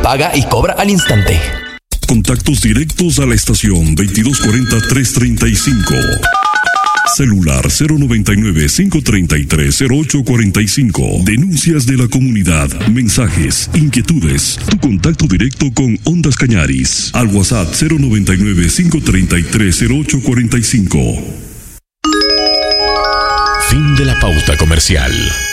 paga y cobra al instante. Contactos directos a la estación 2240-335. Celular 099-533-0845. Denuncias de la comunidad, mensajes, inquietudes. Tu contacto directo con Ondas Cañaris. Al WhatsApp 099-533-0845. Fin de la pauta comercial.